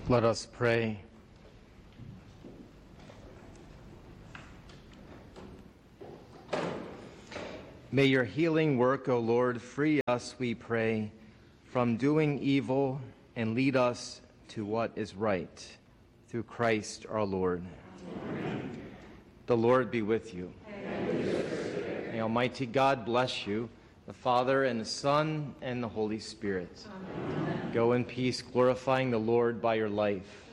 Let us pray. May your healing work, O Lord, free us, we pray, from doing evil and lead us to what is right. Through Christ our Lord. Amen. The Lord be with you. May Almighty God bless you, the Father and the Son and the Holy Spirit. Amen. Go in peace, glorifying the Lord by your life.